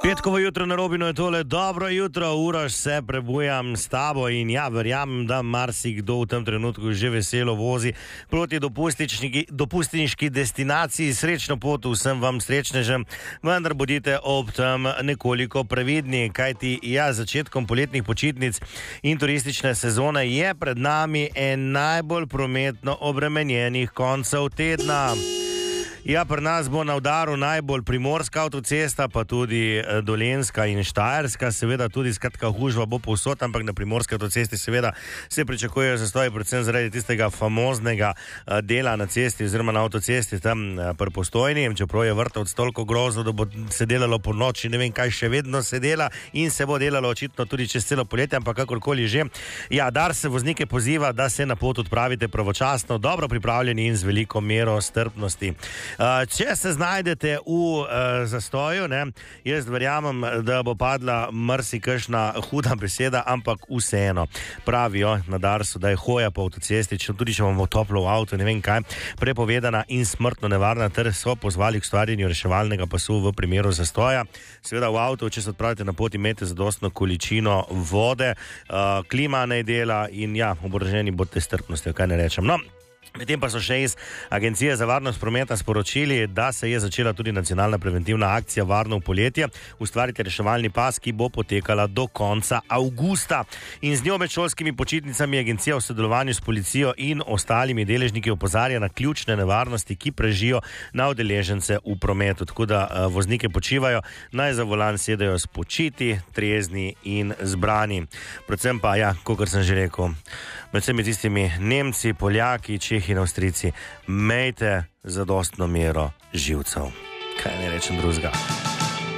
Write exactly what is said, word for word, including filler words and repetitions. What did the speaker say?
Petkovo jutro na Robinu je tole, dobro jutro, Uroš, se prebujam s tabo in ja, verjamem, da marsikdo v tem trenutku že veselo vozi proti dopustniški destinaciji. Srečno pot vsem vam srečnežem, vendar bodite ob tem nekoliko previdni, kajti ja, začetkom poletnih počitnic in turistične sezone je pred nami en najbolj prometno obremenjenih koncev tedna. Ja, pri nas bo na udaru najbolj primorska avtocesta, pa tudi dolenjska in štajerska, seveda tudi skratka gužva bo povsod, ampak na primorski avtocesti seveda se pričakujejo zastoji, predvsem zaradi tistega famoznega dela na cesti oziroma na avtocesti tam pri Postojni, čeprav je vrtovc toliko grozno, da bo se delalo po noči, ne vem kaj še vedno se dela in se bo delalo očitno tudi čez celo poletje, ampak kakorkoli že. Ja, Dars se voznike poziva, da se na pot odpravite pravočasno, dobro pripravljeni in z veliko mero strpnosti. Uh, če se znajdete v uh, zastoju, ne, jaz verjamem, da bo padla marsikakšna huda beseda, ampak vseeno pravijo na Darsu, da je hoja po avtocesti, če, tudi če bomo toplo v avtu, ne vem kaj, prepovedana in smrtno nevarna, ter so pozvali k ustvarjanju reševalnega pasu v primeru zastoja. Seveda v avtu, če se odpravite na pot, imejte zadostno količino vode, uh, klima naj dela in ja, oboroženi bodite strpnosti, kaj ne rečem. No, medtem pa so še iz Agencije za varnost prometa sporočili, da se je začela tudi nacionalna preventivna akcija Varno v poletje. Ustvarite reševalni pas, ki bo potekala do konca avgusta. In z njo med šolskimi počitnicami agencija v sodelovanju s policijo in ostalimi deležniki opozarja na ključne nevarnosti, ki prežijo na udeležence v prometu. Tako da uh, voznike počivajo, naj za volan sedajo spočiti, trezni in zbrani. Predvsem pa, ja, kakor sem že rekel, med vsemi tistimi Nemci, Poljaki, Čehi in Avstrijci, mejte zadostno mero živcev. Kaj ne rečem drugega.